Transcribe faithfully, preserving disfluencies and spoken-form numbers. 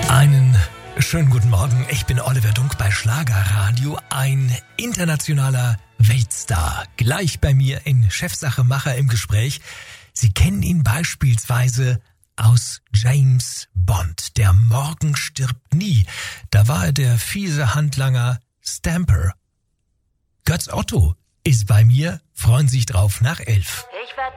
Einen schönen guten Morgen, ich bin Oliver Dunk bei Schlagerradio, ein internationaler Weltstar. Gleich bei mir in Chefsache Macher im Gespräch. Sie kennen ihn beispielsweise aus James Bond. Der Morgen stirbt nie. Da war er der fiese Handlanger Stamper. Götz Otto ist bei mir, freuen Sie sich drauf nach elf. Ich werd